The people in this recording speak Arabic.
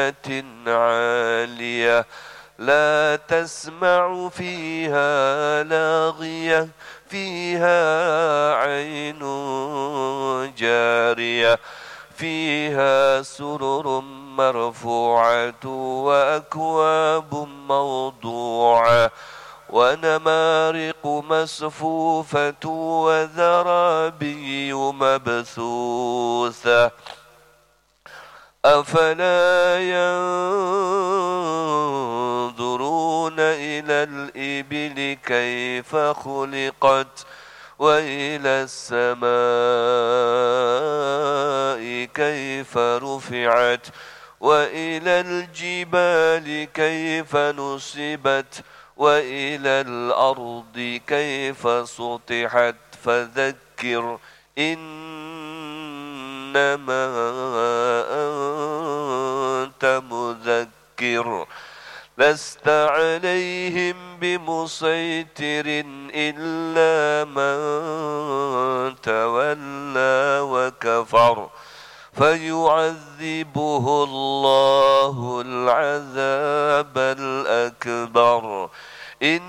عالية لا تسمع فيها لاغية فيها عين جارية فيها سرر مرفوعة وأكواب موضوعة ونمارق مصفوفة وزرابي مبثوثة أفلا ينظرون إلى الإبل كيف خلقت وإلى السماء كيف رفعت وإلى الجبال كيف نصبت وإلى الأرض كيف سطحت فذكر إنما أنت مذكر لست عليهم بمسيطر إلا من تولى وكفر فيعذبه الله العذاب الأكبر